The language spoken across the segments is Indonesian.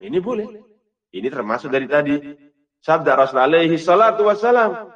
Ini boleh. Ini termasuk dari tadi. Sabda Rasul alaihi salatu wassalam.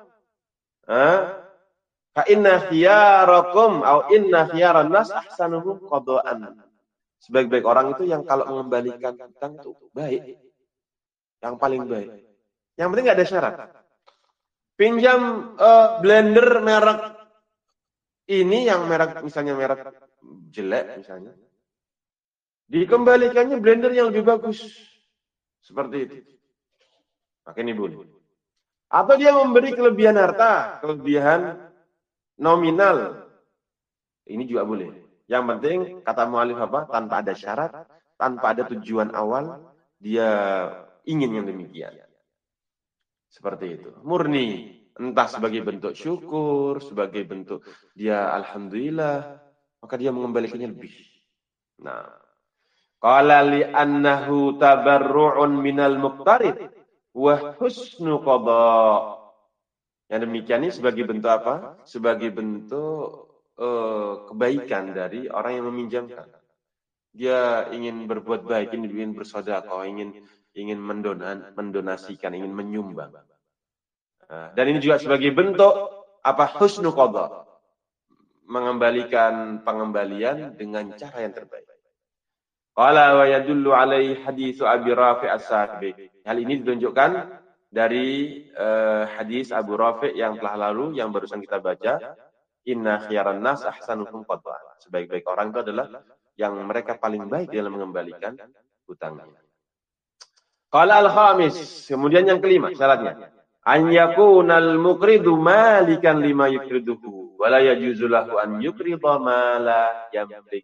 Fa inna khiyarakum au inna khiyaran nas ahsanuhum qada'an. Sebaik-baik orang itu yang kalau mengembalikan hutang itu baik. Yang paling baik. Yang penting nggak ada syarat. Pinjam blender merek ini, yang merek misalnya merek jelek misalnya. Dikembalikannya blender yang lebih bagus. Seperti itu. Maka ini boleh. Atau dia memberi kelebihan harta, kelebihan nominal. Ini juga boleh. Yang penting, kata mu'alif apa? Tanpa ada syarat, tanpa ada tujuan awal, dia ingin yang demikian. Seperti itu. Murni. Entah sebagai bentuk syukur, sebagai bentuk dia alhamdulillah, maka dia mengembalikannya lebih. Nah, qala li annahu tabarru'un minal muqtarid wa husnu qada. Yang demikian ini sebagai bentuk apa? Sebagai bentuk kebaikan dari orang yang meminjamkan. Dia ingin berbuat baik, ingin bersedekah, ingin mendonasikan, ingin menyumbang. Dan ini juga sebagai bentuk apa? Husnu qada. Mengembalikan pengembalian dengan cara yang terbaik. Qala wa yadullu alaihi hadits Abi Rafi' as-Sabiq. Hal ini ditunjukkan dari hadis Abu Rafi' yang telah lalu, yang barusan kita baca. Inna khiyaran nas ahsanuhum qada'an. Sebaik-baik orang itu adalah yang mereka paling baik dalam mengembalikan hutangnya. Qala al-khamis, kemudian yang kelima syaratnya, an yakunal muqridu malikan lima yukriduhu wa la yajuzu lahu an yukrida ma la yamlik.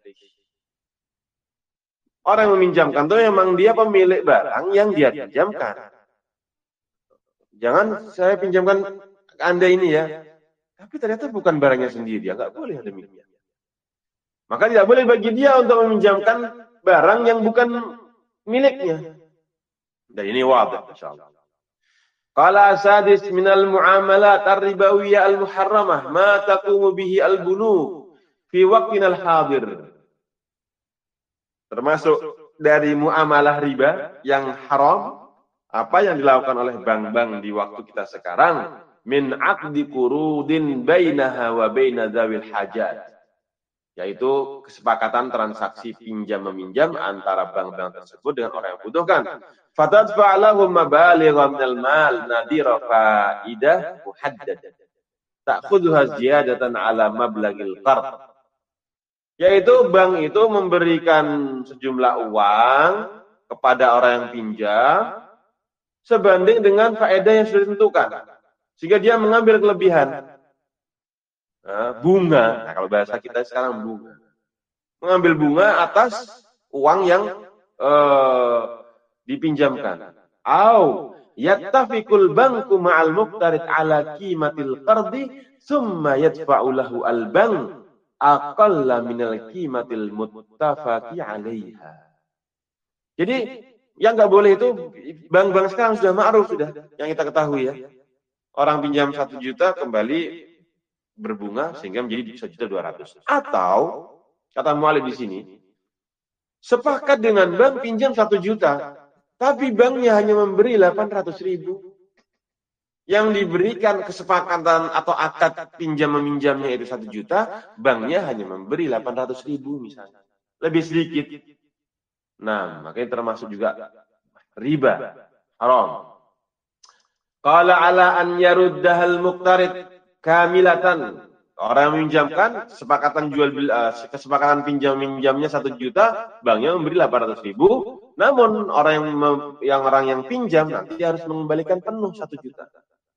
Orang yang meminjamkan itu memang dia pemilik barang yang dia pinjamkan. Jangan saya pinjamkan ke Anda ini ya, tapi ternyata bukan barangnya sendiri, ya nggak boleh demikian. Maka tidak boleh bagi dia untuk meminjamkan barang yang bukan miliknya. Dan ini wadih insyaallah. Qala sadis minal muamalat ar-ribawiyah al-muharramah ma taqumu bihi al-bunu fi waqtina al-hadir. Termasuk dari muamalah riba yang haram, apa yang dilakukan oleh bank-bank di waktu kita sekarang, min aqdi qurudin bainaha wa baina dzawil hajat, yaitu kesepakatan transaksi pinjam meminjam antara bank-bank tersebut dengan orang yang membutuhkan. Fatadfa lahum mabaligha minal mal nadira faidah muhaddadah ta'khudhuha ziyadatan ala mablagil qard. Yaitu bank itu memberikan sejumlah uang kepada orang yang pinjam sebanding dengan faedah yang sudah ditentukan, sehingga dia mengambil kelebihan. Bunga, nah kalau bahasa kita sekarang bunga, mengambil bunga atas uang yang dipinjamkan. Au yattafiqul banku ma'al muqtarid ala qimatil qardi summa yadfa'u lahu al-bank aqalla minal qimatil muttafaqi 'alaiha. Jadi yang nggak boleh itu, bank-bank sekarang sudah ma'ruf, sudah yang kita ketahui ya. Orang pinjam 1 juta kembali berbunga sehingga menjadi 1.200.000. Atau kata mu'alif di sini, sepakat dengan bank pinjam 1 juta, tapi banknya hanya memberi 800.000. Yang diberikan kesepakatan atau akad pinjam meminjamnya itu 1 juta, banknya hanya memberi 800.000 misalnya, lebih sedikit. Nah, makanya termasuk juga riba, haram. Qala ala an yaruddahal muqtarid kamilatan. Orang yang meminjamkan, kesepakatan pinjam minjamnya 1 juta, banknya memberi 800.000. Namun orang yang pinjam nanti harus mengembalikan penuh 1 juta.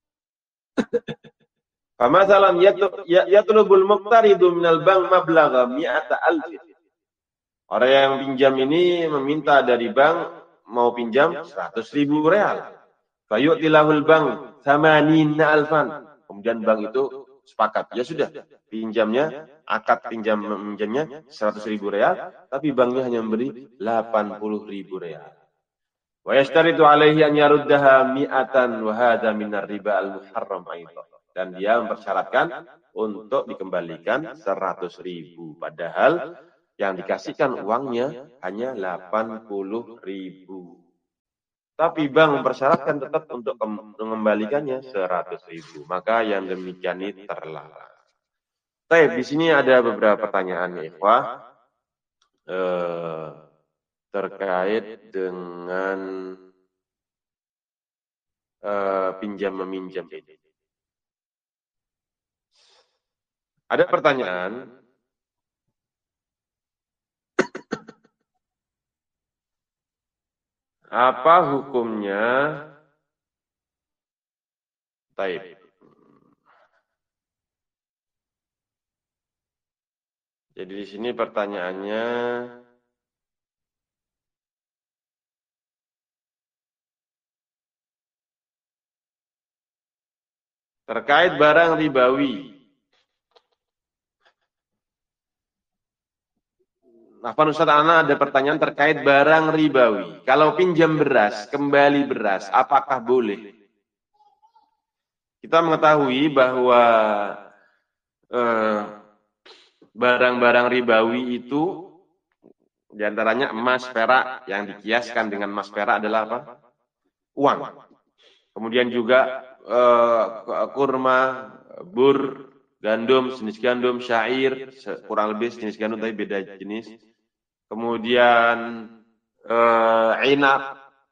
Famasalan yatlubul muqtaridu minal bank mablagha 100.000. Orang yang pinjam ini meminta dari bank mau pinjam 100.000 real. Fayu'tilahul bank 80.000. Kemudian bank itu sepakat, ya sudah, pinjamnya, akad pinjamnya 100.000 real, tapi banknya hanya memberi 80.000 real. Wa yashtaritu alaihi an yaruddaha 100 wa hadza minar riba al-muharram aidan. Dan dia mempersyaratkan untuk dikembalikan 100.000, padahal yang dikasihkan uangnya hanya 80.000. tapi bank mempersyaratkan tetap untuk mengembalikannya 100.000. Maka yang demikian ini terlarang. Baik, di sini ada beberapa pertanyaan ya, Ikhwah, terkait dengan pinjam meminjam ini. Ada pertanyaan, apa hukumnya? Taib. Jadi di sini pertanyaannya, terkait barang ribawi. Afwan Ustaz, Ana ada pertanyaan terkait barang ribawi. Kalau pinjam beras, kembali beras, apakah boleh? Kita mengetahui bahwa barang-barang ribawi itu diantaranya emas, perak, yang dikiaskan dengan emas, perak adalah apa? Uang. Kemudian juga kurma, bur, gandum, jenis gandum, syair, kurang lebih jenis gandum tapi beda jenis. Kemudian inap,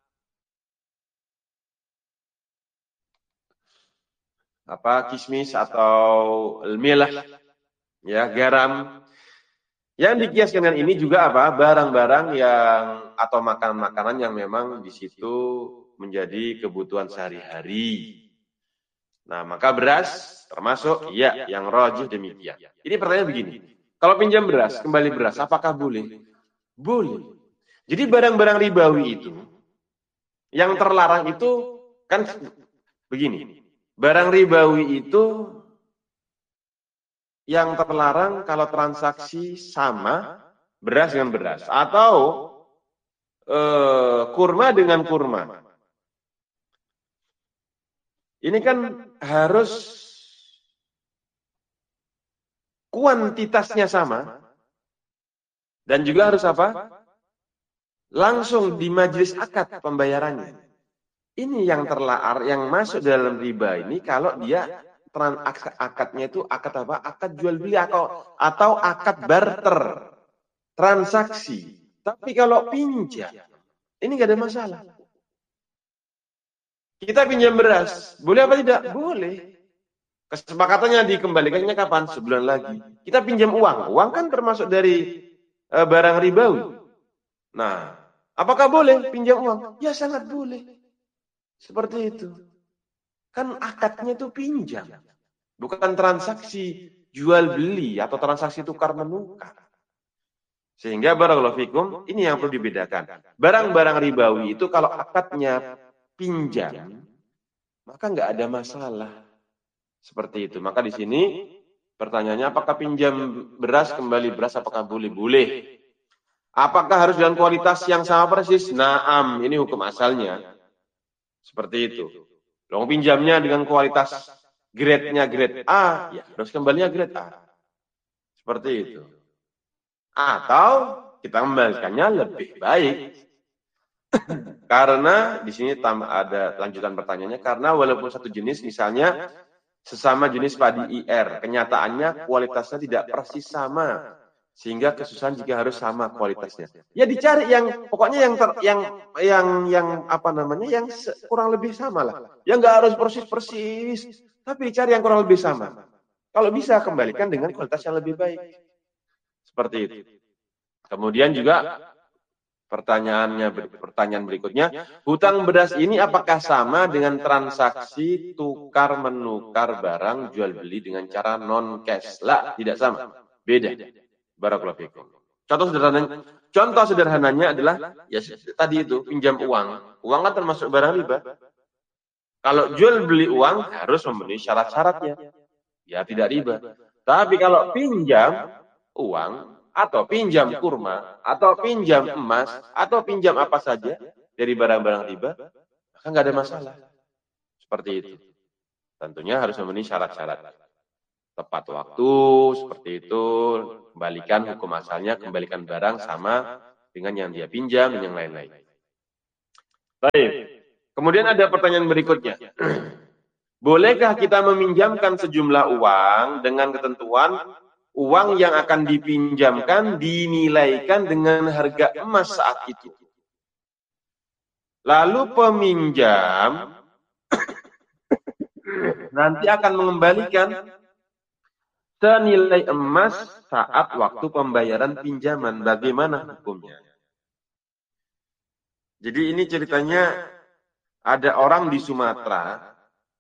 kismis atau milah, ya, garam. Yang dikiaskan dengan ini juga apa? Barang-barang yang atau makanan-makanan yang memang di situ menjadi kebutuhan sehari-hari. Nah, maka beras termasuk ya yang rajih demikian. Ini pertanyaan begini. Kalau pinjam beras, kembali beras, apakah boleh? Boleh. Jadi barang-barang ribawi itu yang terlarang itu kan begini. Barang ribawi itu yang terlarang kalau transaksi sama beras dengan beras atau kurma dengan kurma. Ini kan harus kuantitasnya sama dan juga harus apa? Langsung di majelis akad pembayarannya. Ini yang terlarang, yang masuk dalam riba ini kalau dia akadnya itu akad apa? Akad jual beli atau akad barter, transaksi. Tapi kalau pinjam, ini nggak ada masalah. Kita pinjam beras, boleh apa tidak? Boleh. Kesepakatannya dikembalikannya kapan? Sebulan lagi. Kita pinjam uang. Uang kan termasuk dari barang ribawi. Nah, apakah boleh pinjam uang? Ya sangat boleh. Seperti itu. Kan akadnya itu pinjam. Bukan transaksi jual beli atau transaksi tukar menukar. Sehingga barakallahu fikum, ini yang perlu dibedakan. Barang-barang ribawi itu kalau akadnya pinjam, maka nggak ada masalah. Seperti itu. Maka di sini pertanyaannya, apakah pinjam beras kembali beras apakah boleh? Boleh. Apakah harus dengan kualitas yang sama persis? Naam, ini hukum asalnya. Seperti itu. Long pinjamnya dengan kualitas grade-nya grade A, ya harus kembalinya grade A. Seperti itu. Atau kita kembalikannya lebih baik. Karena di sini ada lanjutan pertanyaannya, karena walaupun satu jenis, misalnya sesama jenis padi IR, kenyataannya kualitasnya tidak persis sama, sehingga kesusahan jika harus sama kualitasnya. Ya dicari yang pokoknya yang apa namanya, yang kurang lebih sama lah. Ya nggak harus persis, tapi dicari yang kurang lebih sama. Kalau bisa kembalikan dengan kualitas yang lebih baik. Seperti itu. Kemudian juga pertanyaan berikutnya, hutang beras ini apakah sama dengan transaksi tukar menukar barang jual beli dengan cara non cash? Lah, tidak sama. Beda. Barakallahu fikum. Contoh sederhananya adalah ya tadi itu pinjam uang. Uang kan termasuk barang riba. Kalau jual beli uang harus memenuhi syarat-syaratnya. Ya tidak riba. Tapi kalau pinjam uang atau pinjam kurma, atau pinjam emas, atau pinjam apa saja dari barang-barang riba, maka nggak ada masalah. Seperti itu. Tentunya harus memenuhi syarat-syarat. Tepat waktu, seperti itu. Kembalikan hukum asalnya, kembalikan barang sama dengan yang dia pinjam dan yang lain-lain. Baik. Kemudian ada pertanyaan berikutnya. Bolehkah kita meminjamkan sejumlah uang dengan ketentuan uang yang akan dipinjamkan dinilaikan dengan harga emas saat itu? Lalu peminjam nanti akan mengembalikan senilai emas saat waktu pembayaran pinjaman. Bagaimana hukumnya? Jadi ini ceritanya ada orang di Sumatera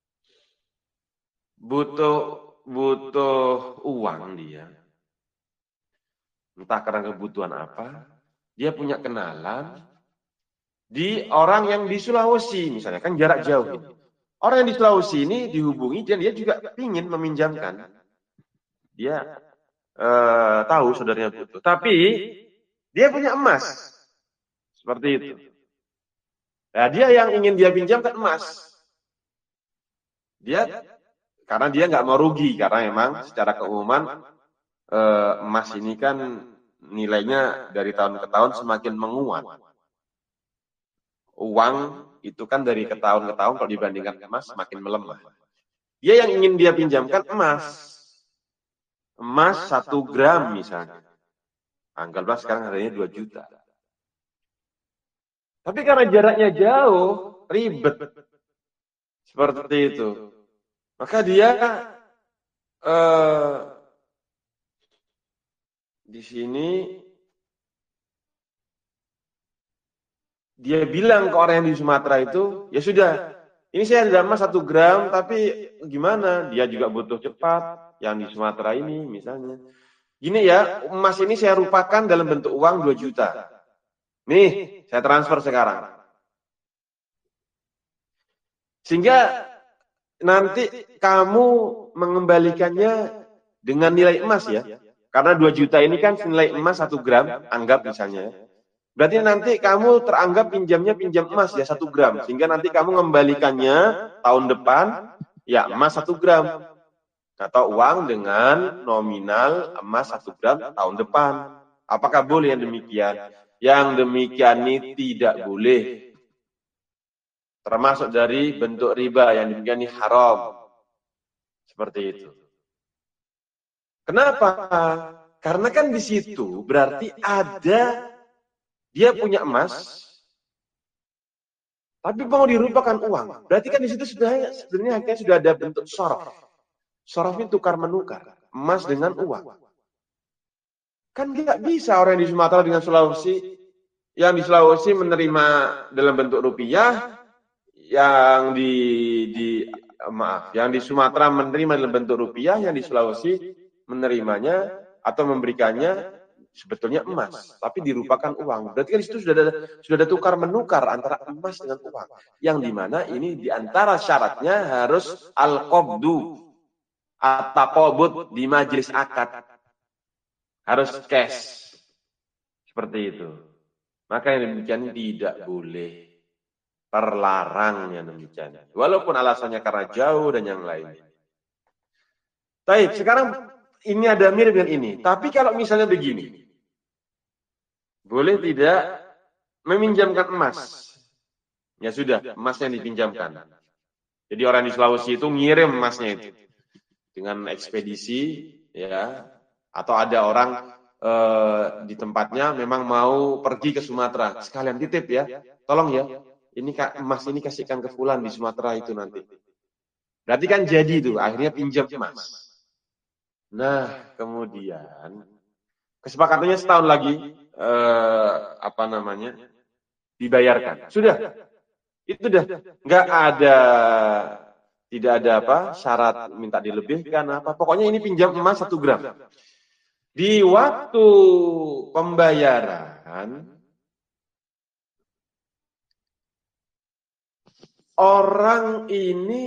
butuh uang dia. Entah karena kebutuhan apa. Dia punya kenalan di orang yang di Sulawesi misalnya, kan jarak jauh ini. Orang yang di Sulawesi ini dihubungi dan dia juga ingin meminjamkan. Dia tahu saudaranya butuh. Tapi dia punya emas. Seperti itu. Nah, dia yang ingin dia pinjamkan emas. Karena dia nggak mau rugi. Karena memang secara keumuman emas ini kan nilainya dari tahun ke tahun semakin menguat. Uang itu kan dari ke tahun ke tahun kalau dibandingkan emas semakin melemah. Dia yang ingin dia pinjamkan emas. Emas 1 gram misalnya. Anggaplah sekarang harganya 2 juta. Tapi karena jaraknya jauh, ribet. Seperti itu. Maka dia di sini dia bilang ke orang yang di Sumatera itu, ya sudah, ini saya ada emas 1 gram, tapi gimana? Dia juga butuh cepat, yang di Sumatera ini misalnya. Gini ya, emas ini saya rupakan dalam bentuk uang 2 juta. Nih, saya transfer sekarang. Sehingga nanti kamu mengembalikannya dengan nilai emas ya. Karena 2 juta ini kan nilai emas 1 gram, anggap misalnya. Berarti nanti kamu teranggap pinjamnya pinjam emas ya 1 gram. Sehingga nanti kamu mengembalikannya tahun depan ya emas 1 gram. Atau uang dengan nominal emas 1 gram tahun depan. Apakah boleh yang demikian? Yang demikian ini tidak boleh. Termasuk dari bentuk riba, yang demikian ini haram. Seperti itu. Kenapa? Karena kan di situ berarti ada dia punya emas, tapi mau dirupakan uang. Berarti kan di situ sebenarnya sudah ada bentuk sorof. Sorof ini tukar menukar emas dengan uang. Kan nggak bisa orang yang di Sumatera dengan Sulawesi, yang di Sulawesi menerima dalam bentuk rupiah, yang yang di Sumatera menerima dalam bentuk rupiah, yang di Sulawesi menerimanya atau memberikannya sebetulnya emas, tapi dirupakan uang. Berarti kan di situ sudah ada tukar menukar antara emas dengan uang. Yang dimana ini diantara syaratnya harus al-qabdu, at-taqabud di majelis akad. Harus cash. Seperti itu. Maka yang demikian tidak boleh. Terlarang yang demikian. Walaupun alasannya karena jauh dan yang lain. Baik, sekarang ini ada mirip dengan ini. Tapi kalau misalnya begini. Boleh tidak meminjamkan emas. Ya sudah, emasnya dipinjamkan. Jadi orang di Sulawesi itu ngirim emasnya itu. Dengan ekspedisi, ya. Atau ada orang di tempatnya memang mau pergi ke Sumatera. Sekalian titip ya. Tolong ya. Ini emas ini kasihkan ke fulan di Sumatera itu nanti. Berarti kan jadi itu, akhirnya pinjam emas. Nah, kemudian kesepakatannya setahun lagi dibayarkan. Sudah. Itu dah. Tidak ada syarat minta dilebihkan apa. Pokoknya ini pinjam emas 1 gram. Di waktu pembayaran orang ini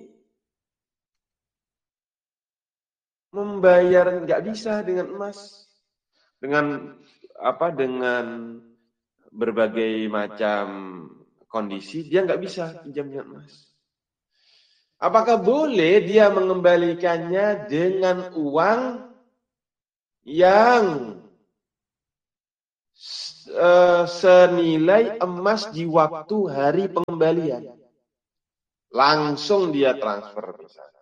membayar nggak bisa dengan emas, dengan berbagai macam kondisi dia nggak bisa pinjam dengan emas. Apakah boleh dia mengembalikannya dengan uang yang senilai emas di waktu hari pengembalian? langsung dia transfer misalnya.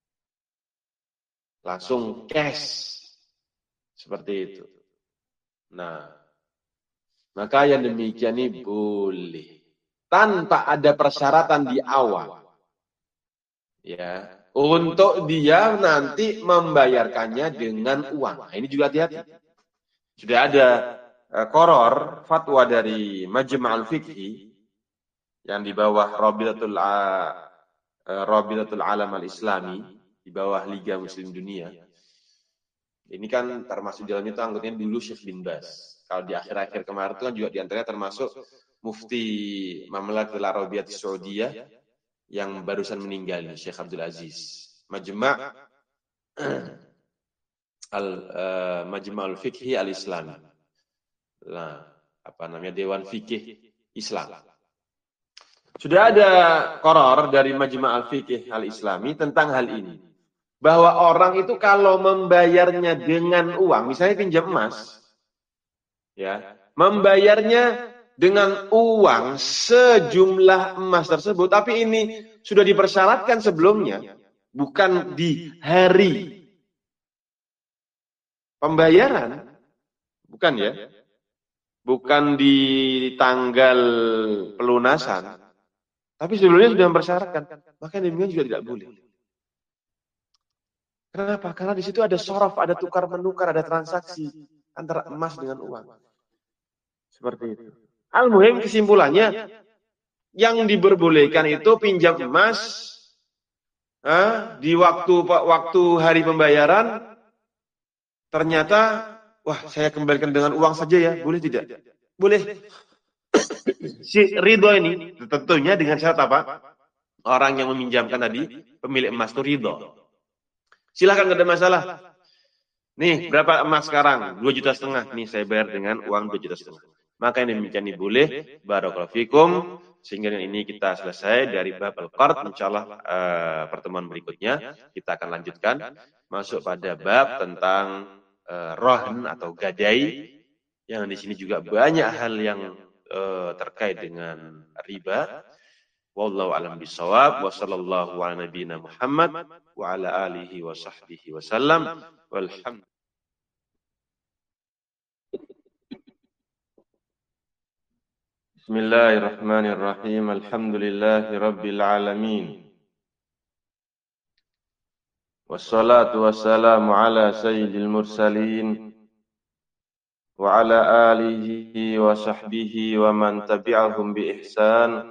Langsung cash. Seperti itu. Nah, maka yang demikian ini boleh. Tanpa ada persyaratan di awal. Ya, untuk dia nanti membayarkannya dengan uang. Nah, ini juga hati-hati. Sudah ada qoror fatwa dari Majma' al-Fiqhi yang di bawah Rabitatul Alam al-Islami, di bawah Liga Muslim Dunia. Ini kan termasuk di dalamnya itu anggotanya dulu Syekh bin Baz. Kalau di akhir-akhir kemarin itu kan juga diantaranya termasuk Mufti Mamlakatul Arabiyyah Saudiyah yang barusan meninggal, Syekh Abdul Aziz. Majma' al-Fiqhi al-Islami. Nah, apa namanya, Dewan Fikih Islam. Sudah ada qoror dari Majma' al-Fiqih al-Islami tentang hal ini. Bahwa orang itu kalau membayarnya dengan uang, misalnya pinjam emas, ya, membayarnya dengan uang sejumlah emas tersebut, tapi ini sudah dipersyaratkan sebelumnya, bukan di hari pembayaran, bukan ya, bukan di tanggal pelunasan, tapi sebelumnya sudah mempersyaratkan, maka demikian juga tidak boleh. Kenapa? Karena di situ ada sorof, ada tukar menukar, ada transaksi antara emas dengan uang. Seperti itu. Al-muhim kesimpulannya, yang diperbolehkan itu pinjam emas di waktu hari pembayaran, ternyata, wah, saya kembalikan dengan uang saja ya, boleh tidak? Boleh. Si ridho ini tentunya dengan syarat apa? Orang yang meminjamkan tadi, pemilik emas itu ridho. Silahkan, nggak ada masalah. Nih, berapa emas sekarang? 2,5 juta. Nih, saya bayar dengan uang 2,5 juta. Maka yang demikian ini boleh. Barakallahu fikum. Sehingga dengan ini kita selesai dari bab al-qard. Insyaallah pertemuan berikutnya kita akan lanjutkan masuk pada bab tentang rahn atau gadai. Yang di sini juga banyak hal yang terkait dengan riba. Wallahu a'lam bishawab, wa sallallahu ala nabiyyina Muhammad wa ala alihi wa sahbihi wa sallam. Walhamdulillah. Bismillahirrahmanirrahim. Alhamdulillahi rabbil alamin. Wassalatu wassalamu ala sayyidil mursalin wa ala alihi wa sahbihi wa man tabi'ahum bi ihsan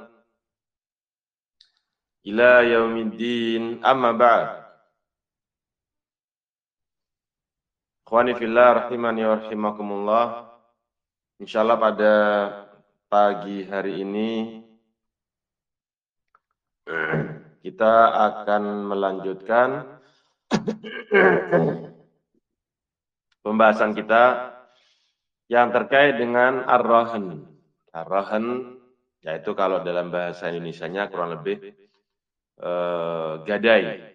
ila yaumiddin, amma ba'd. Ikhwani fillah rahimani wa rahimakumullah. Insyaallah pada pagi hari ini kita akan melanjutkan pembahasan kita yang terkait dengan ar-rahn. Ar-rahn yaitu kalau dalam bahasa Indonesianya kurang lebih gadai.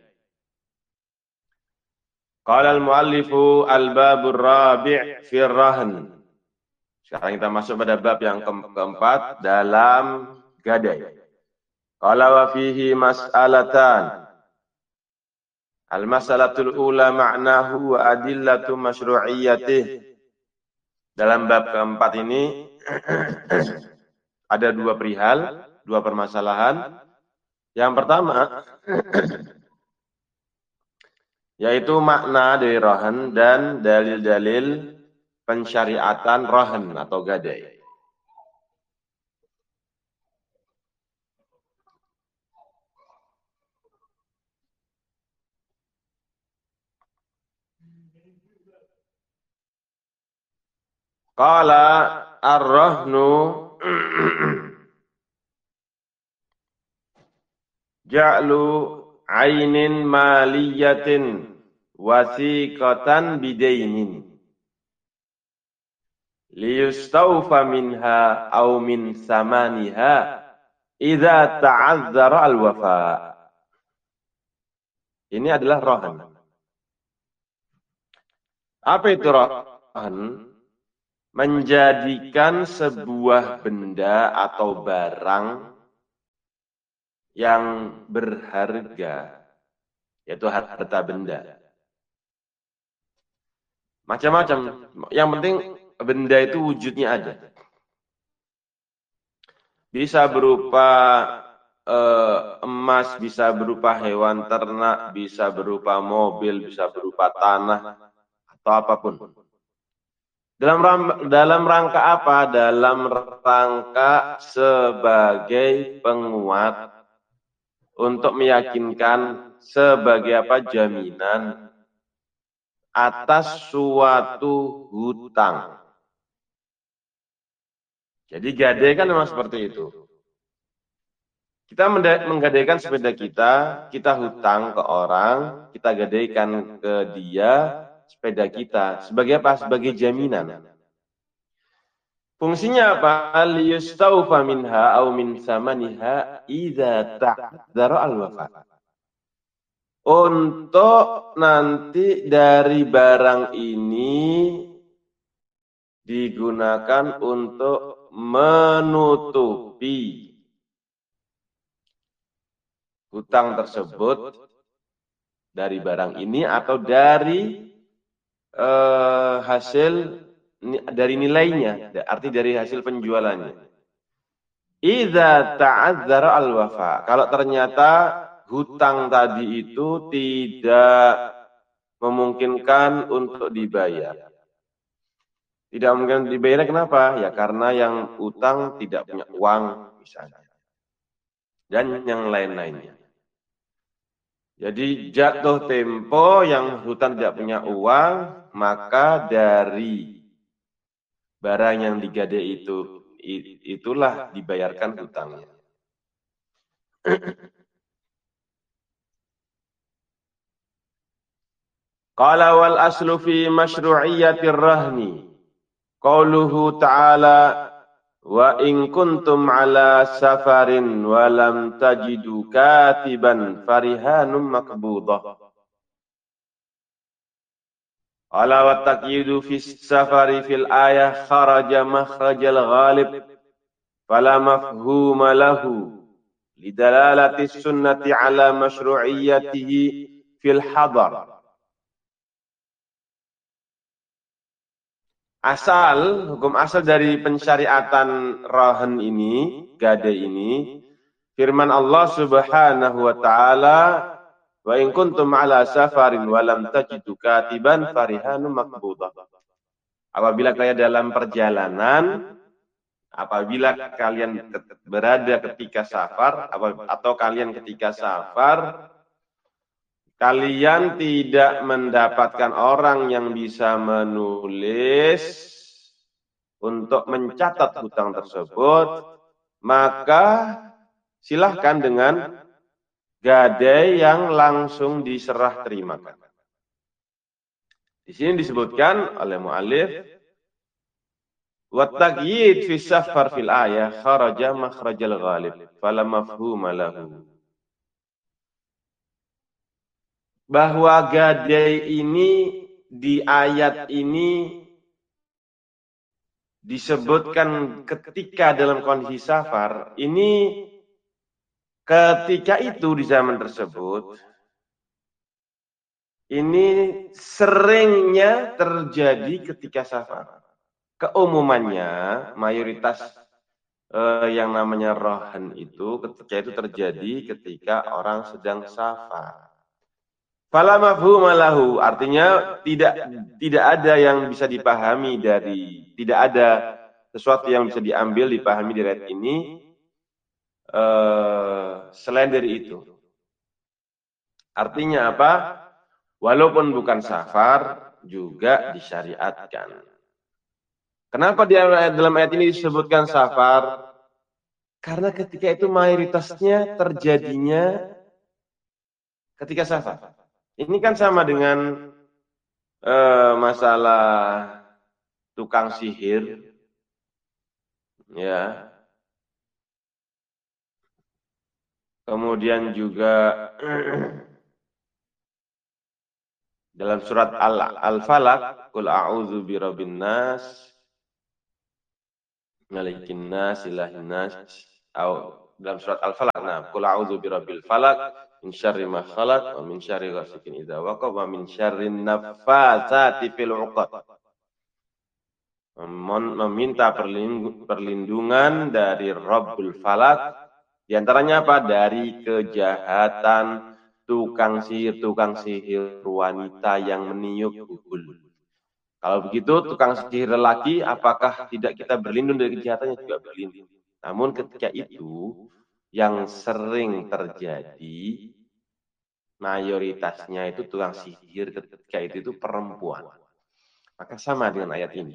Qala al-muallifu al-babur rabi' fi ar-rahn. Sekarang kita masuk pada bab yang keempat dalam gadai. Qala wa fihi mas'alatan. Al-mas'alatul ula ma'nahu wa adillatu masyru'iyyatih. Dalam bab keempat ini ada dua perihal, dua permasalahan. Yang pertama yaitu makna dari rahn dan dalil-dalil pensyariatan rahn atau gadai. Qala ar-rahnu ja'lu ainin maliyatin wasiqatan bidainin liyustawfa minha aw min samaniha idza ta'azzara al-wafa. Ini adalah rahn. Apa itu rahn? Menjadikan sebuah benda atau barang yang berharga, yaitu harta benda. Macam-macam. Yang penting benda itu wujudnya ada. Bisa berupa emas, bisa berupa hewan ternak, bisa berupa mobil, bisa berupa tanah, atau apapun. Dalam rangka apa? Dalam rangka sebagai penguat untuk meyakinkan sebagai apa? Jaminan atas suatu hutang. Jadi gadai kan memang seperti itu. Kita menggadaikan sepeda kita hutang ke orang, kita gadaikan ke dia sepeda kita. Sebagai apa? Sebagai jaminan. Fungsinya apa? Liyustaufa minha au min samaniha idza ta'dzara al-wafa. Untuk nanti dari barang ini digunakan untuk menutupi hutang tersebut dari barang ini atau dari hasil dari nilainya, arti dari hasil penjualannya. Idza ta'adzara al-wafa. Kalau ternyata hutang tadi itu tidak memungkinkan untuk dibayar. Tidak mungkin dibayar kenapa? Ya karena yang utang tidak punya uang misalnya. Dan yang lain-lainnya. Jadi jatuh tempo yang hutang tidak punya uang, maka dari barang yang digadai itulah dibayarkan hutangnya. Qala wal aslu fi masyru'iyyatir rahni. Qauluhu ta'ala wa in kuntum ala safarin wa lam tajidu katiban farihanum maqbudah. Ala wa taqyidu fi safari fil ayah kharaja makhrajal ghalib fala mafhuma lahu lidalalati sunnati ala masyru'iyyatihi fil hadar. Hukum asal dari pensyariatan rahan ini, gadai ini, firman Allah Subhanahu wa taala, wa in kuntum ala safarin wa lam tajidu katiban farihanum maqbudah. Apabila kalian dalam perjalanan, apabila kalian berada ketika safar atau kalian ketika safar, kalian tidak mendapatkan orang yang bisa menulis untuk mencatat hutang tersebut, maka silahkan dengan gadai yang langsung diserah terimakan. Di sini disebutkan oleh mu'allif, wattaqyid fi safar fil ayah kharaja makhrajal ghalib fala mafhuma lahu. Bahwa gadai ini di ayat ini disebutkan ketika dalam kondisi safar, ini ketika itu di zaman tersebut, ini seringnya terjadi ketika safar. Keumumannya, mayoritas yang namanya rohan itu ketika itu terjadi ketika orang sedang safar. Fala mafhuma lahu, artinya tidak ada yang bisa dipahami tidak ada sesuatu yang bisa diambil dipahami dari ayat ini selain dari itu. Artinya apa? Walaupun bukan safar juga disyariatkan. Kenapa dalam ayat ini disebutkan safar? Karena ketika itu mayoritasnya terjadinya ketika safar. Ini kan sama dengan masalah tukang sihir, ya. Kemudian juga dalam surat Al-Falaq, qul a'udzu birabbin nas, malikin nas, ilahin nas, dalam surat Al-Falaq. Nah, qul a'udzu birabbil falaq min syarri ma khalaq wa min syarri ghasikin idza waqab wa min syarrin naffatsati fil 'uqad. Meminta perlindungan dari Rabbul Falak, diantaranya apa? Dari kejahatan tukang sihir wanita yang meniup bubul. Kalau begitu, tukang sihir lelaki, apakah tidak kita berlindung dari kejahatannya? Juga berlindung. Namun ketika itu, yang sering terjadi, mayoritasnya itu tukang sihir ketika itu perempuan. Maka sama dengan ayat ini.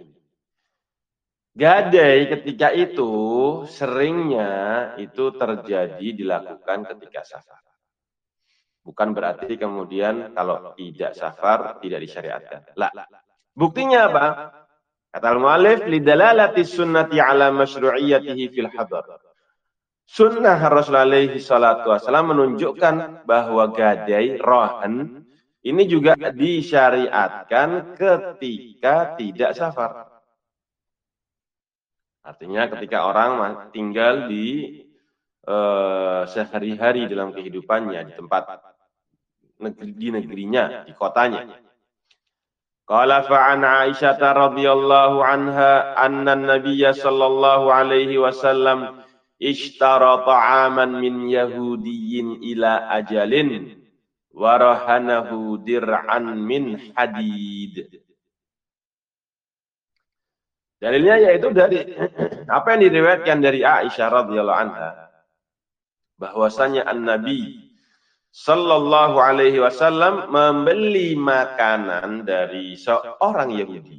Gadai ketika itu seringnya itu terjadi dilakukan ketika safar. Bukan berarti kemudian kalau tidak safar tidak disyariatkan. Lah, buktinya apa? Kata al-mu'allif lidalalati sunnati ala masyru'iyyatihi fil hadar. Sunnah Rasulullah alaihi salatu wasallam menunjukkan bahwa gadai rohan ini juga disyariatkan ketika tidak safar. Artinya ketika orang tinggal di sehari-hari dalam kehidupannya, di tempat di negerinya, di kotanya. Qala fa'an Aisyah radhiyallahu anha anna an-nabiy sallallahu alaihi wasallam ishtara ta'aman min yahudiyyin ila ajalin wa rahanahu dir'an min hadid. Dalilnya yaitu dari apa yang diriwayatkan dari Aisyah radhiyallahu anha bahwasanya An-Nabi sallallahu alaihi wasallam membeli makanan dari seorang Yahudi.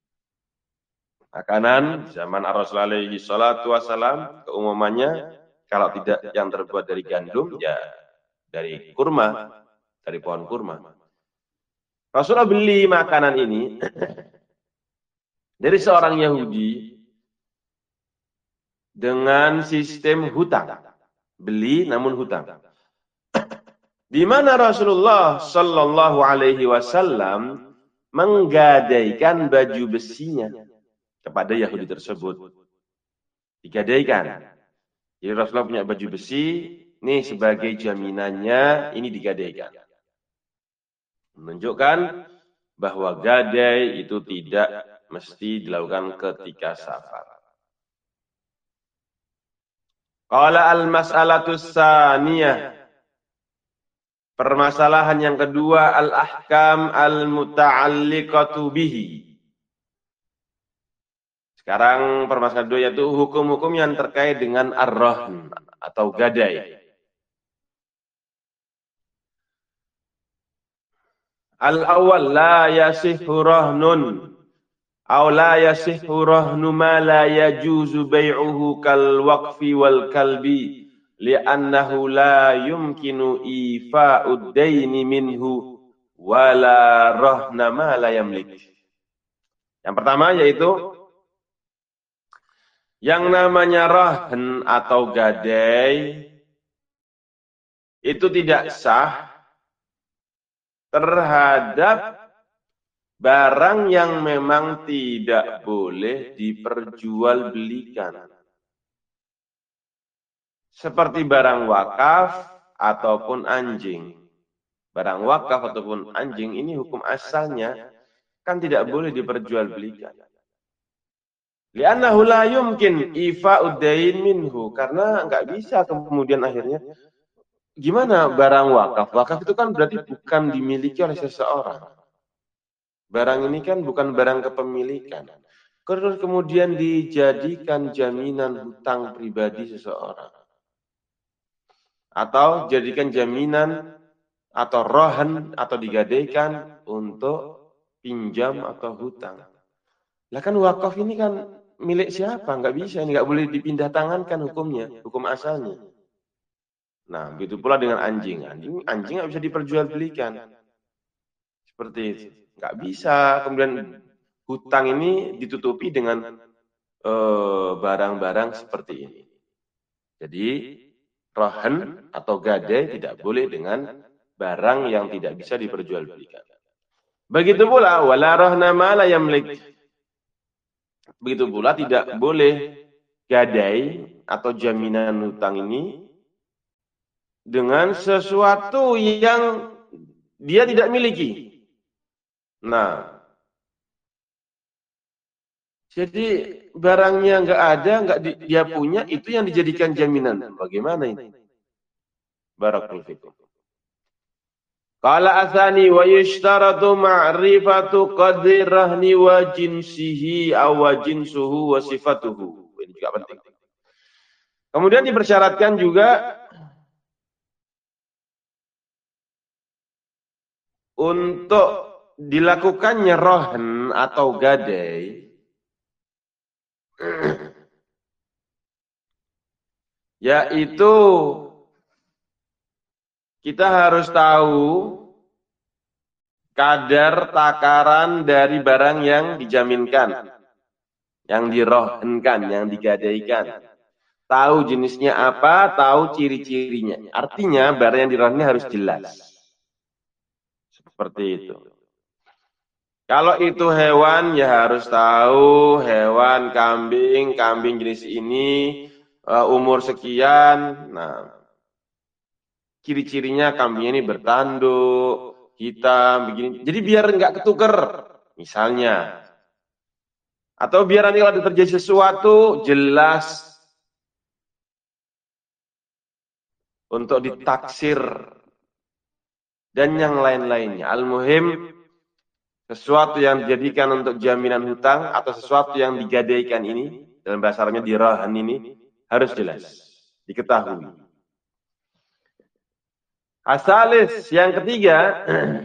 Makanan zaman Rasul alaihi salatu wasallam keumumannya kalau tidak yang terbuat dari gandum ya dari kurma, dari pohon kurma. Rasulullah beli makanan ini dari seorang Yahudi dengan sistem hutang. Beli namun hutang. Di mana Rasulullah sallallahu alaihi wasallam menggadaikan baju besinya kepada Yahudi tersebut. Digadaikan. Jadi Rasulullah punya baju besi, ini sebagai jaminannya ini digadaikan. Menunjukkan bahwa gadai itu tidak mesti dilakukan ketika safar. Qala al-mas'alatus tsaniyah. Permasalahan yang kedua, al-ahkam al-muta'alliqatu bihi. Sekarang permasalahan kedua yaitu hukum-hukum yang terkait dengan ar-rahn atau gadai. Al-awwal la yasihhu rahnun aw la yasihhu rahnu ma la yajuzu bai'uhu kal waqfi wal kalbi li'annahu la yumkinu ifa'ud daini minhu wa la rahna ma la yamlik. Yang pertama yaitu yang namanya rahn atau gadai itu tidak sah terhadap barang yang memang tidak boleh diperjualbelikan. Seperti barang wakaf ataupun anjing. Barang wakaf ataupun anjing ini hukum asalnya kan tidak boleh diperjualbelikan. Li'annahu la yumkin ifa'ud dain minhu. Karena nggak bisa kemudian akhirnya. Gimana barang wakaf? Wakaf itu kan berarti bukan dimiliki oleh seseorang. Barang ini kan bukan barang kepemilikan. Kemudian dijadikan jaminan hutang pribadi seseorang. Atau jadikan jaminan atau rohan atau digadaikan untuk pinjam atau hutang. Lah kan wakaf ini kan milik siapa? Nggak bisa, nggak boleh dipindah tangankan hukumnya, hukum asalnya. Nah, begitu pula dengan anjing. Anjing nggak bisa diperjualbelikan. Seperti itu. Nggak bisa. Kemudian hutang ini ditutupi dengan barang-barang seperti ini. Jadi, rohan atau gadai tidak boleh dengan barang yang tidak bisa diperjualbelikan. Begitu pula, wala rohna ma la yamlik. Begitu pula tidak boleh gadai atau jaminan hutang ini dengan sesuatu yang dia tidak miliki. Nah, jadi barangnya nggak ada, dia punya, itu yang dijadikan jaminan. Bagaimana ini? Barakallahu fikum. Qala atsani wa yushtaratu ma'rifatu qadri rahni wa jinsihi aw wa jinsuhu wa sifatuhu. Ini juga penting. Kemudian dipersyaratkan juga untuk dilakukannya rohn atau gadai, yaitu kita harus tahu kadar takaran dari barang yang dijaminkan, yang dirohnkan, yang digadaikan. Tahu jenisnya apa, tahu ciri-cirinya. Artinya barang yang dirohni harus jelas. Seperti itu. Kalau itu hewan, ya harus tahu hewan kambing jenis ini, umur sekian. Nah, ciri-cirinya kambingnya ini bertanduk, hitam, begini. Jadi biar nggak ketuker, misalnya. Atau biar nanti kalau terjadi sesuatu, jelas untuk ditaksir dan yang lain-lainnya. Al-muhim, sesuatu yang dijadikan untuk jaminan hutang atau sesuatu yang digadaikan ini, dalam bahasa Arabnya dirahan ini, harus jelas, diketahui. Asalis, yang ketiga,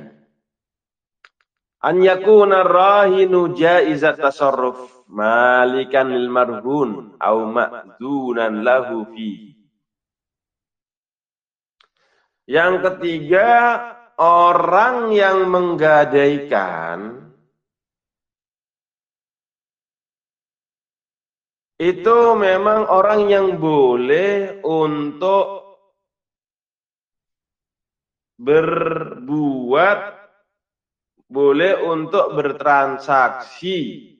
an yakuna rahinu jaizat tasarruf malikan lil marhun au ma'dunan lahu fi. Yang ketiga, orang yang menggadaikan itu memang orang yang boleh untuk berbuat, boleh untuk bertransaksi.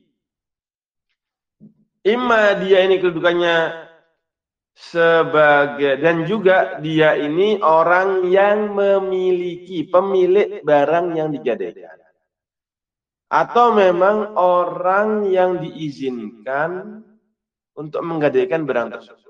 Imma dia ini kedudukannya sebagai, dan juga dia ini orang yang memiliki, pemilik barang yang digadaikan, atau memang orang yang diizinkan untuk menggadaikan barang tersebut.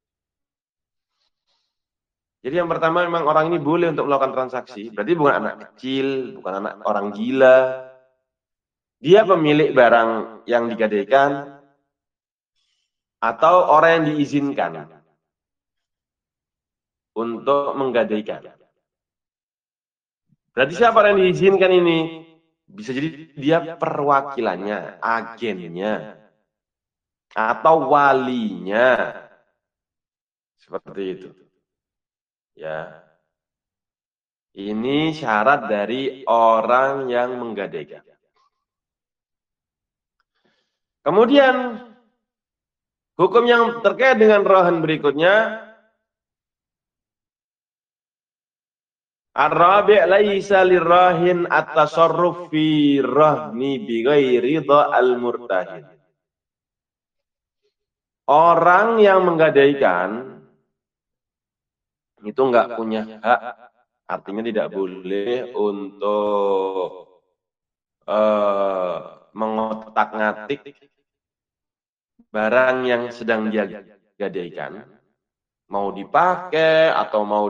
Jadi yang pertama, memang orang ini boleh untuk melakukan transaksi, berarti bukan anak kecil, bukan anak orang gila. Dia pemilik barang yang digadaikan atau orang yang diizinkan untuk menggadaikan. Berarti siapa yang diizinkan ini? Bisa jadi dia perwakilannya, agennya, atau walinya. Seperti itu. Ya. Ini syarat dari orang yang menggadaikan. Kemudian hukum yang terkait dengan rohan berikutnya, ar-rabi' laisa lirrahin at-tasarruf fi rahni bi ghairi al-murtahin. Orang yang menggadaikan itu enggak punya hak, artinya tidak boleh untuk mengotak-ngatik barang yang sedang dia gadaikan, mau dipakai atau mau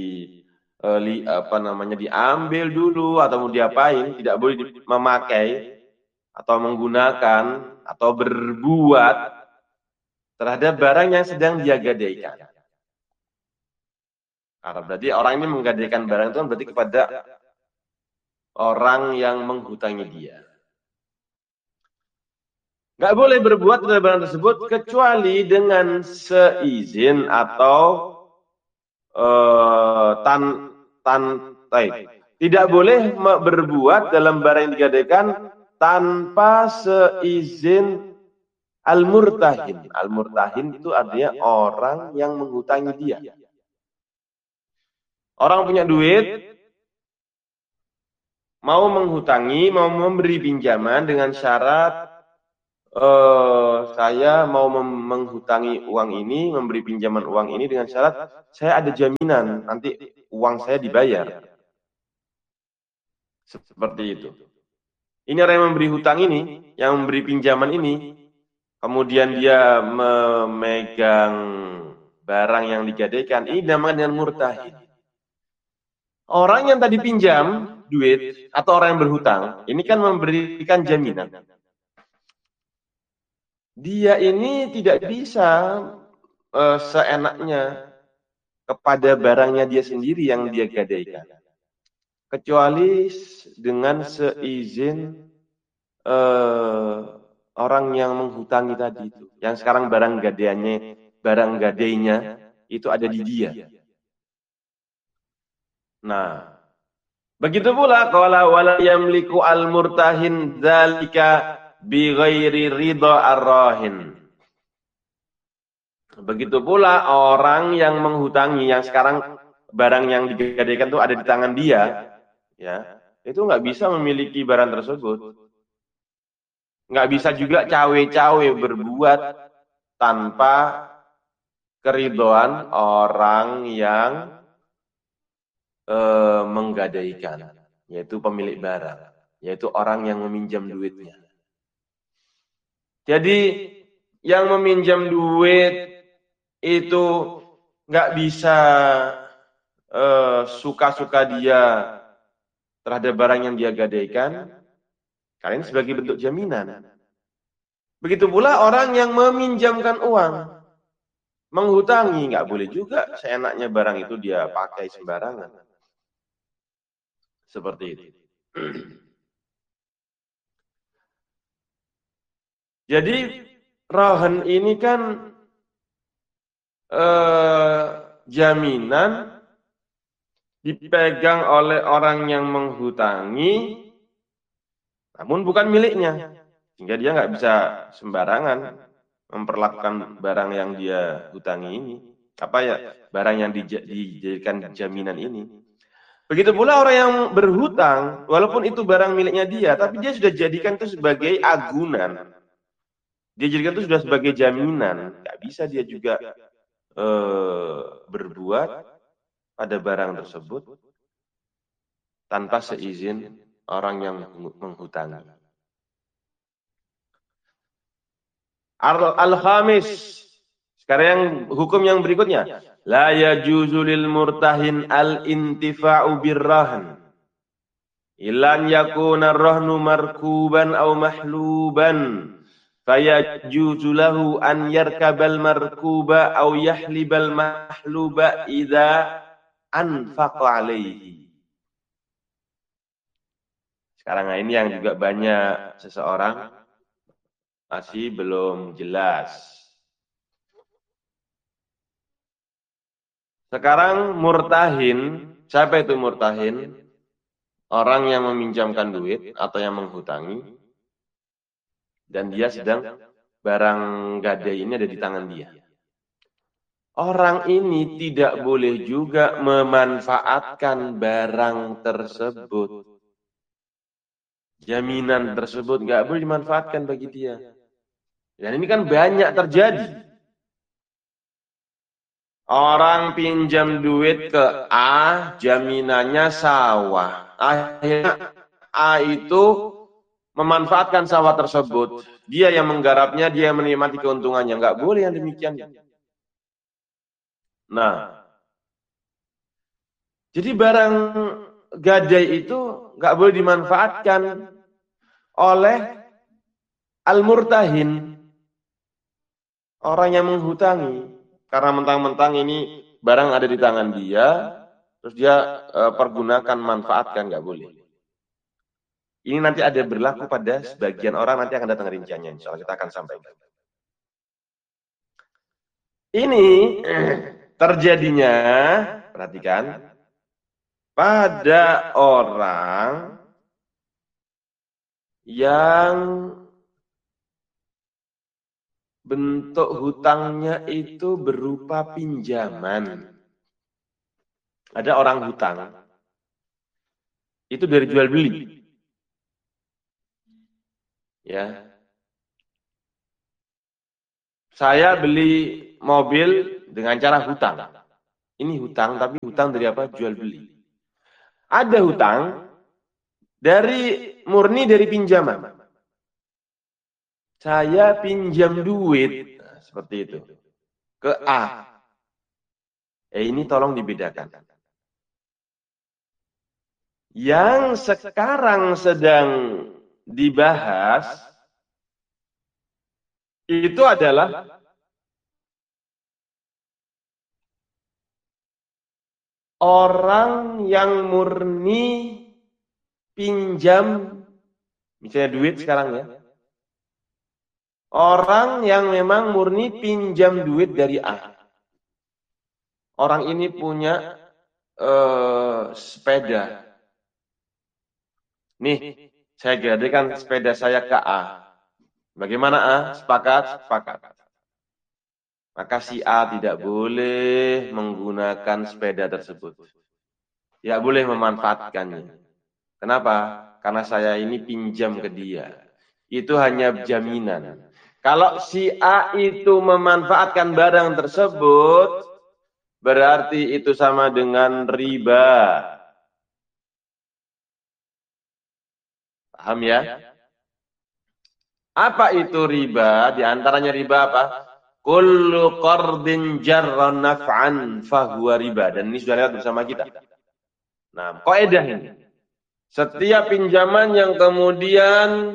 diambil dulu atau mau diapain, tidak boleh memakai atau menggunakan atau berbuat terhadap barang yang sedang dia gadaikan. Karena berarti orang ini menggadaikan barang itu kan berarti kepada orang yang menghutangi dia. Nggak boleh berbuat terhadap barang tersebut kecuali dengan seizin atau tidak boleh berbuat dalam barang yang digadaikan tanpa seizin al-murtahin. Al-murtahin itu artinya orang yang menghutangi dia. Orang punya duit, mau menghutangi, mau memberi pinjaman dengan syarat saya mau menghutangi uang ini, memberi pinjaman uang ini dengan syarat saya ada jaminan nanti uang saya dibayar. Seperti itu. Ini orang yang memberi hutang ini, yang memberi pinjaman ini, kemudian dia memegang barang yang digadaikan, ini namanya dengan murtahin. Orang yang tadi pinjam duit atau orang yang berhutang, ini kan memberikan jaminan. Dia ini tidak bisa seenaknya kepada barangnya dia sendiri yang dia gadaikan, kecuali dengan seizin orang yang menghutangi tadi itu, yang sekarang barang gadainya itu ada di dia. Nah, begitu pula qala wala yamliku al-murtahin dzalika bi ghairi ridha ar-rahin. Begitu pula orang yang menghutangi, yang sekarang barang yang digadaikan itu ada di tangan dia, ya, itu nggak bisa memiliki barang tersebut. Nggak bisa juga cawe-cawe berbuat tanpa keridhaan orang yang menggadaikan, yaitu pemilik barang, yaitu orang yang meminjam duitnya. Jadi yang meminjam duit itu nggak bisa suka-suka dia terhadap barang yang dia gadaikan, kalian sebagai bentuk jaminan. Begitu pula orang yang meminjamkan uang, menghutangi, nggak boleh juga seenaknya barang itu dia pakai sembarangan. Seperti itu. Jadi rahan ini kan jaminan dipegang oleh orang yang menghutangi, namun bukan miliknya, sehingga dia nggak bisa sembarangan memperlakukan barang yang dia hutangi ini, barang yang dijadikan jaminan ini. Begitu pula orang yang berhutang, walaupun itu barang miliknya dia, tapi dia sudah jadikan itu sebagai agunan. Dia jadikan itu sudah sebagai jaminan. Nggak bisa dia juga berbuat pada barang tersebut tanpa seizin orang yang menghutangi. Al-khamis. Sekarang yang hukum yang berikutnya. La yajuzu lil murtahin al-intifa'u birrahan. Ilan yakuna rahnu markuban aw mahluban. Fayajuzu lahu an yarkabal markuba aw yahlibal mahluba idza anfaqa alaihi. Sekarang ini yang juga banyak seseorang masih belum jelas. Sekarang murtahin, siapa itu murtahin? Orang yang meminjamkan duit atau yang menghutangi, dan dia sedang barang gadai ini ada di tangan dia. Orang ini tidak boleh juga memanfaatkan barang tersebut. Jaminan tersebut nggak boleh dimanfaatkan bagi dia. Dan ini kan banyak terjadi. Orang pinjam duit ke A, jaminannya sawah. Akhirnya A itu memanfaatkan sawah tersebut. Dia yang menggarapnya, dia yang menikmati keuntungannya. Nggak boleh yang demikian. Nah, jadi barang gadai itu nggak boleh dimanfaatkan oleh al-murtahin, orang yang menghutangi. Karena mentang-mentang ini barang ada di tangan dia, terus dia pergunakan, manfaatkan, nggak boleh. Ini nanti ada berlaku pada sebagian orang, nanti akan datang rinciannya, insya Allah kita akan sampaikan. Ini terjadinya, perhatikan, pada orang yang bentuk hutangnya itu berupa pinjaman. Ada orang hutang, itu dari jual beli. Ya. Saya beli mobil dengan cara hutang. Ini hutang, tapi hutang dari apa? Jual beli. Ada hutang murni dari pinjaman. Saya pinjam duit, nah, seperti itu, ke A. Ini tolong dibedakan. Yang sekarang sedang dibahas itu adalah orang yang murni pinjam, misalnya duit sekarang ya. Orang yang memang murni pinjam duit dari A. Orang ini punya sepeda. Nih, saya gadekan sepeda saya ke A. Bagaimana A? Sepakat? Sepakat. Maka si A tidak boleh menggunakan sepeda tersebut. Tidak boleh memanfaatkannya. Kenapa? Karena saya ini pinjam ke dia. Itu hanya jaminan. Kalau si A itu memanfaatkan barang tersebut, berarti itu sama dengan riba. Paham ya? Apa itu riba? Di antaranya riba apa? Kullu qardin jarra naf'an fahuwa riba. Dan ini sudah lihat bersama kita. Nah, kaidah ini. Setiap pinjaman yang kemudian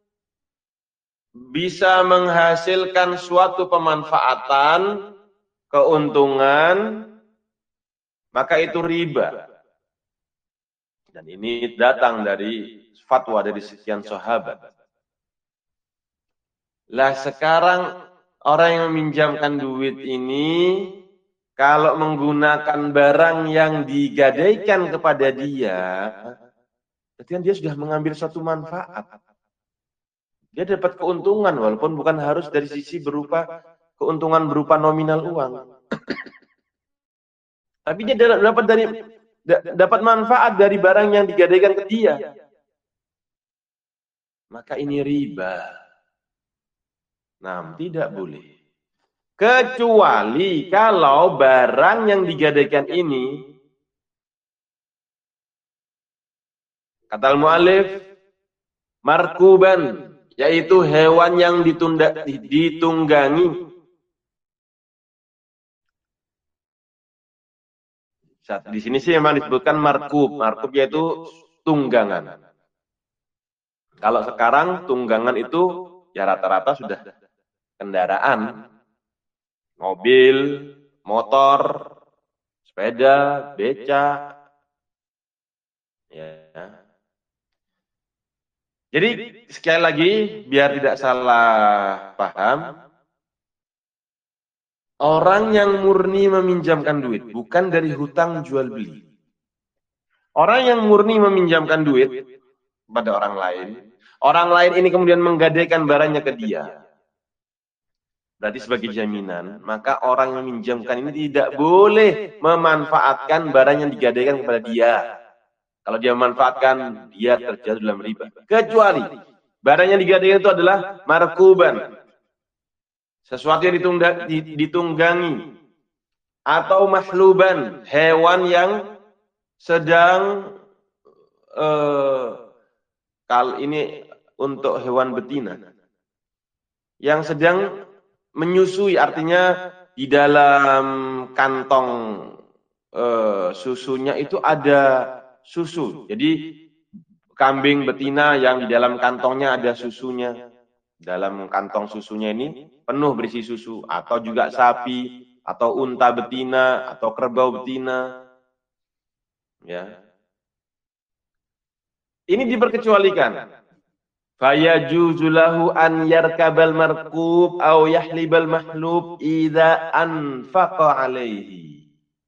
bisa menghasilkan suatu pemanfaatan, keuntungan, maka itu riba. Dan ini datang dari fatwa dari sekian sahabat. Lah sekarang orang yang meminjamkan duit ini, kalau menggunakan barang yang digadaikan kepada dia, berarti kan dia sudah mengambil suatu manfaat. Dia dapat keuntungan, walaupun bukan harus dari sisi berupa keuntungan berupa nominal uang. Tapi dia dapat manfaat dari barang yang digadaikan ke dia. Maka ini riba. Nah, tidak boleh. Kecuali kalau barang yang digadaikan ini, kata al-mu'allif, markuban, yaitu hewan yang ditunggangi. Di sini sih memang disebutkan markub. Markub yaitu tunggangan. Kalau sekarang tunggangan itu ya rata-rata sudah kendaraan, mobil, motor, sepeda, beca. Ya. Jadi sekali lagi biar tidak salah paham, orang yang murni meminjamkan duit bukan dari hutang jual beli. Orang yang murni meminjamkan duit pada orang lain ini kemudian menggadaikan barangnya ke dia. Berarti sebagai jaminan, maka orang yang meminjamkan ini tidak boleh memanfaatkan barang yang digadaikan kepada dia. Kalau dia memanfaatkan, dia terjatuh dalam riba. Kecuali barang yang digadaikan itu adalah markuban, sesuatu yang ditunggangi, atau mahluban, hewan yang sedang ini untuk hewan betina yang sedang menyusui, artinya di dalam kantong susunya itu ada susu. Jadi kambing betina yang di dalam kantongnya ada susunya. Dalam kantong susunya ini penuh berisi susu. Atau juga sapi, atau unta betina, atau kerbau betina. Ya. Ini diperkecualikan. Fayajuzu lahu an yarkabal markub au yahlibal mahlub idza anfaqa alaihi.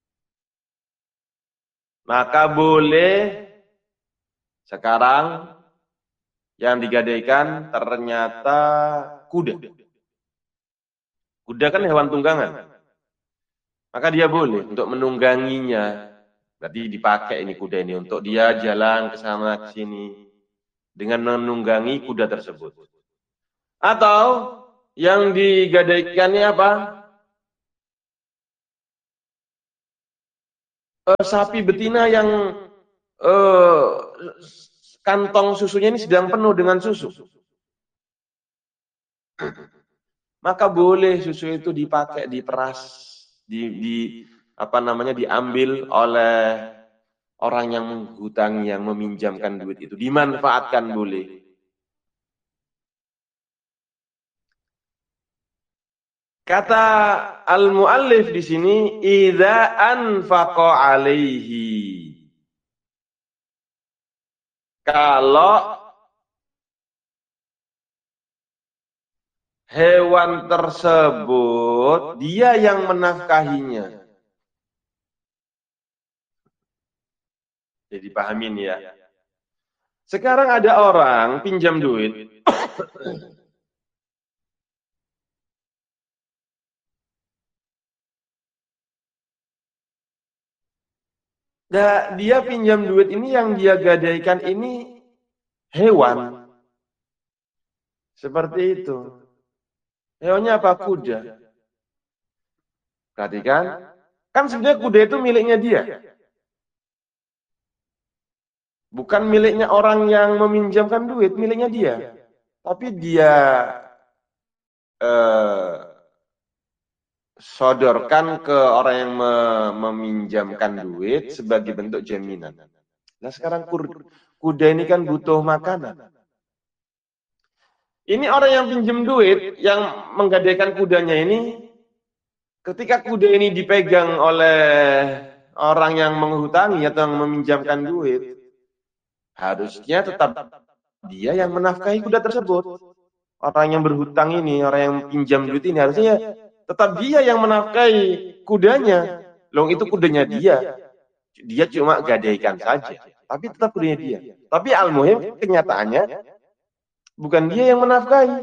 Maka boleh sekarang yang digadaikan ternyata kuda. Kuda kan hewan tunggangan. Maka dia boleh untuk menungganginya. Berarti dipakai ini kuda ini untuk dia jalan ke sana ke sini dengan menunggangi kuda tersebut. Atau Yang digadaikannya apa? Sapi betina yang kantong susunya ini sedang penuh dengan susu. Maka boleh susu itu dipakai, diperas, diambil oleh orang yang menghutangi, yang meminjamkan duit itu, dimanfaatkan boleh. Kata al-muallif di sini, idza anfaqa alaihi. Kalau hewan tersebut dia yang menafkahinya. Jadi pahamin ya. Sekarang ada orang pinjam duit. Nah, dia pinjam duit ini yang dia gadaikan ini hewan. Seperti itu. Hewannya apa? Kuda. Perhatikan. Kan sebenarnya kuda itu miliknya dia. Bukan miliknya orang yang meminjamkan duit, miliknya dia. Tapi dia sodorkan ke orang yang meminjamkan duit sebagai bentuk jaminan. Nah sekarang kuda ini kan butuh makanan. Ini orang yang pinjam duit, yang menggadaikan kudanya ini, ketika kuda ini dipegang oleh orang yang menghutangi atau yang meminjamkan duit, harusnya tetap dia yang menafkahi kuda tersebut. Orang yang berhutang ini, orang yang pinjam duit ini, harusnya tetap dia yang menafkahi kudanya. Loh itu kudanya dia. Dia cuma gadaikan saja. Tapi tetap kudanya dia. Tapi al-muhim kenyataannya bukan dia yang menafkahi.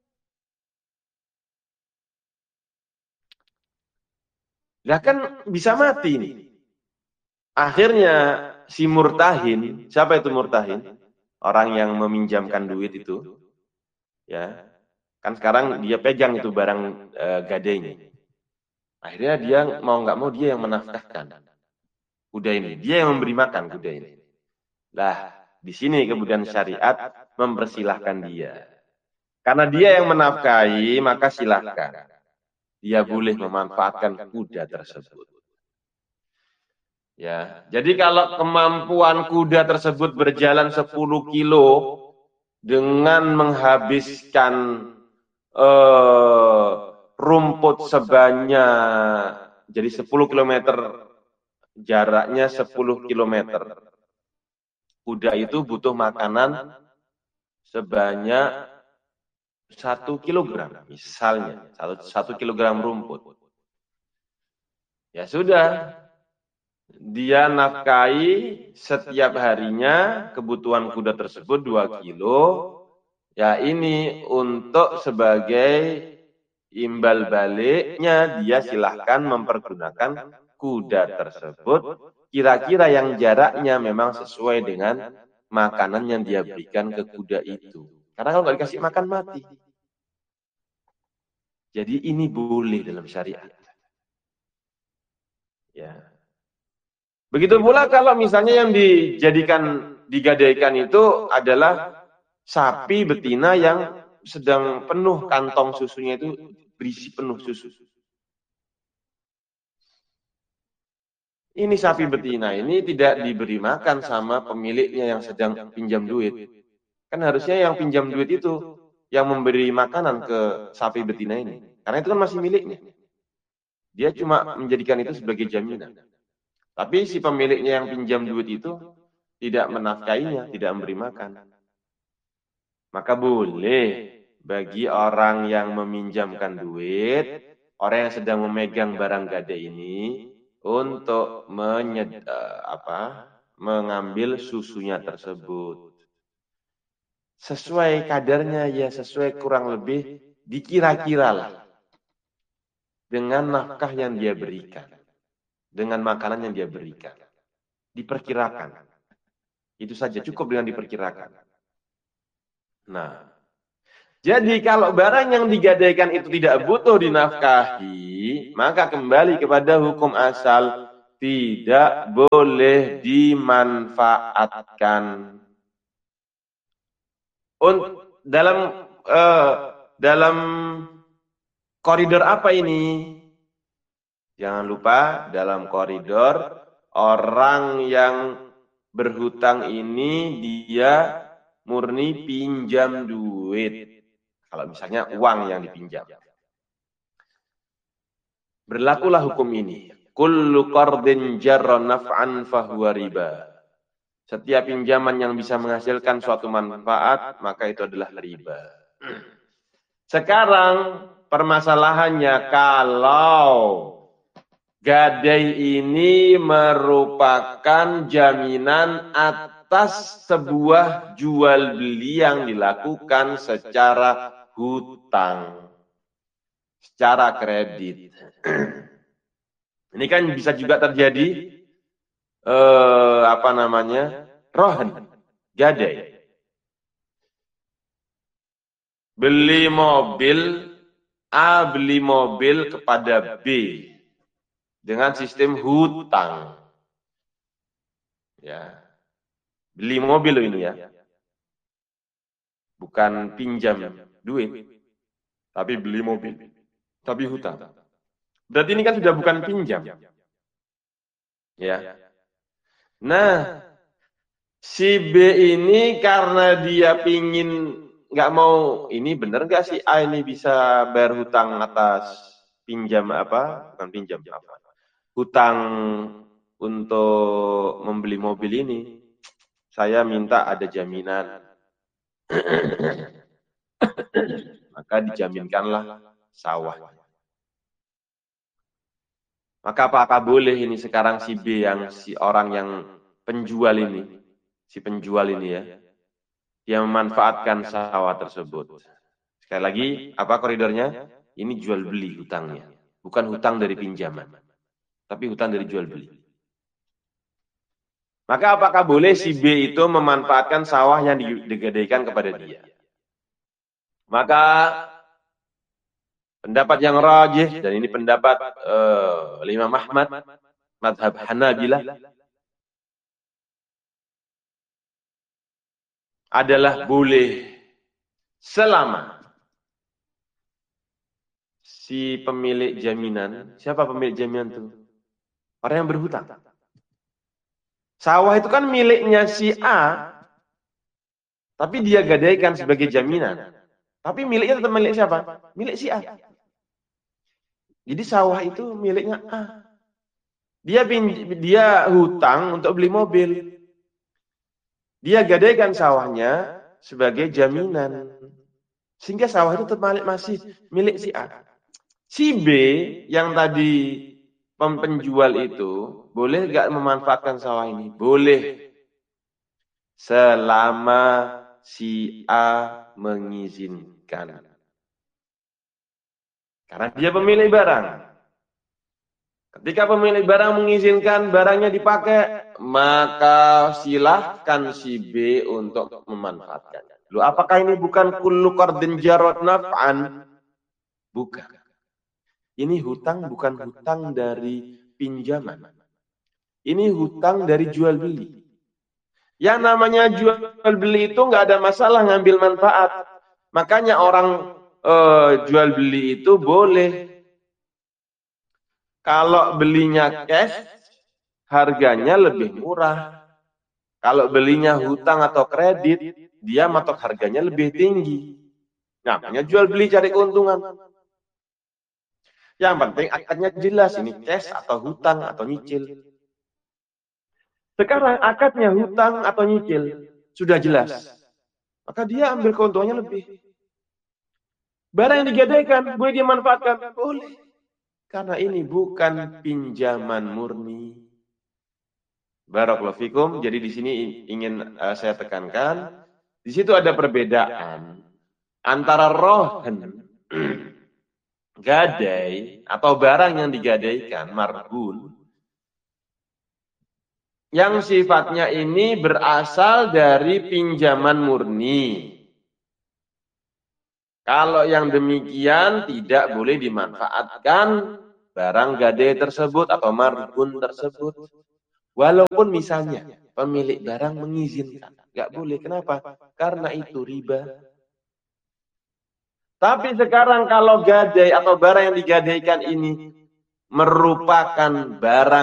Lah kan bisa mati nih. Akhirnya si murtahin, siapa itu murtahin? Orang yang meminjamkan duit itu, ya. Kan sekarang dia pegang itu barang gadainya. Akhirnya dia mau nggak mau dia yang menafkahkan kuda ini. Dia yang memberi makan kuda ini. Lah, di sini kemudian syariat mempersilahkan dia. Karena dia yang menafkahi, maka silahkan. Dia boleh memanfaatkan kuda tersebut. Ya, jadi kalau kemampuan kuda tersebut berjalan 10 kilo dengan menghabiskan rumput sebanyak, jadi 10 kilometer, jaraknya 10 kilometer. Kuda itu butuh makanan sebanyak 1 kilogram, misalnya 1 kilogram rumput. Ya sudah, dia nafkahi setiap harinya kebutuhan kuda tersebut 2 kilo. Ya ini untuk sebagai imbal baliknya dia silahkan mempergunakan kuda tersebut kira-kira yang jaraknya memang sesuai dengan makanan yang dia berikan ke kuda itu. Karena kalau nggak dikasih makan mati. Jadi ini boleh dalam syariat. Ya. Begitu pula kalau misalnya yang digadaikan itu adalah sapi betina yang sedang penuh kantong susunya itu berisi penuh susu. Ini sapi betina ini tidak diberi makan sama pemiliknya yang sedang pinjam duit. Kan harusnya yang pinjam duit itu yang memberi makanan ke sapi betina ini. Karena itu kan masih miliknya. Dia cuma menjadikan itu sebagai jaminan. Tapi si pemiliknya yang pinjam duit itu tidak menafkainya, tidak memberi makan. Maka boleh bagi orang yang meminjamkan duit, orang yang sedang memegang barang gadai ini untuk mengambil susunya tersebut. Sesuai kadarnya ya, sesuai kurang lebih dikira-kiralah dengan nafkah yang dia berikan, dengan makanan yang dia berikan. Diperkirakan. Itu saja cukup dengan diperkirakan. Nah, Jadi kalau barang yang digadaikan itu tidak butuh dinafkahi, maka kembali kepada hukum asal, tidak boleh dimanfaatkan. Dalam koridor apa ini? Jangan lupa dalam koridor orang yang berhutang ini dia murni pinjam duit. Kalau misalnya uang yang dipinjam. Berlakulah hukum ini. Kullu qardin jarra naf'an fahuwa riba. Setiap pinjaman yang bisa menghasilkan suatu manfaat, maka itu adalah riba. Sekarang permasalahannya kalau gadai ini merupakan jaminan atas sebuah jual beli yang dilakukan secara hutang, secara kredit. Ini kan bisa juga terjadi rohan, gadai. Beli mobil, A beli mobil kepada B dengan sistem hutang. Ya. Beli mobil ini ya. Bukan pinjam duit, tapi beli mobil, tapi hutang. Berarti ini kan sudah bukan pinjam. Ya. Nah, si B ini karena dia pingin nggak mau, ini bener nggak sih A ini bisa bayar hutang atas pinjam apa? Bukan pinjam apa? Hutang untuk membeli mobil ini. Saya minta ada jaminan. Maka dijaminkanlah sawah. Maka apakah boleh ini sekarang si B yang si orang yang penjual ini, si penjual ini ya, dia memanfaatkan sawah tersebut. Sekali lagi, apa koridornya? Ini jual beli hutangnya, bukan hutang dari pinjaman, tapi hutang dari jual beli. Maka apakah boleh si B itu memanfaatkan sawah yang digadaikan kepada dia? Maka pendapat yang rajih, dan ini pendapat Imam Ahmad, madhab Hanabilah, adalah boleh selama si pemilik jaminan, siapa pemilik jaminan itu? Orang yang berhutang. Sawah itu kan miliknya si A, tapi dia gadaikan sebagai jaminan. Tapi miliknya tetap milik siapa? Milik si A. Jadi sawah itu miliknya A. Dia hutang untuk beli mobil. Dia gadaikan sawahnya sebagai jaminan. Sehingga sawah itu tetap masih milik si A. Si B yang tadi penjual itu boleh nggak memanfaatkan sawah ini? Boleh. Selama si A mengizinkan. Karena dia pemilik barang. Ketika pemilik barang mengizinkan barangnya dipakai, maka silahkan si B untuk memanfaatkan. Loh, apakah ini bukan kullu qardin jarrat naf'an? Bukan. Ini hutang bukan hutang dari pinjaman. Ini hutang dari jual beli. Yang namanya jual beli itu nggak ada masalah ngambil manfaat. Makanya orang jual beli itu boleh. Kalau belinya cash, harganya lebih murah. Kalau belinya hutang atau kredit, dia matok harganya lebih tinggi. Namanya jual beli cari keuntungan. Yang penting akadnya jelas, ini cash atau hutang atau nyicil. Sekarang akadnya hutang atau nyicil sudah jelas. Maka dia ambil keuntungannya lebih. Barang yang digadaikan, boleh dia manfaatkan? Boleh. Karena ini bukan pinjaman murni. Barakallahu fikum. Jadi di sini ingin saya tekankan, di situ ada perbedaan antara rohan, gadai atau barang yang digadaikan, marhun, yang sifatnya ini berasal dari pinjaman murni. Kalau yang demikian tidak boleh dimanfaatkan barang gadai tersebut atau marhun tersebut. Walaupun misalnya pemilik barang mengizinkan. Nggak boleh. Kenapa? Karena itu riba. Tapi sekarang kalau gadai atau barang yang digadaikan ini merupakan barang